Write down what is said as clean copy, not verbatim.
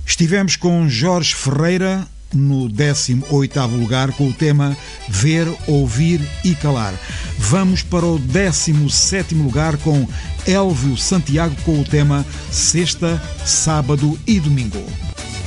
Estivemos com Jorge Ferreira no 18º lugar com o tema Ver, Ouvir e Calar. Vamos para o 17º lugar com Elvio Santiago com o tema Sexta, Sábado e Domingo.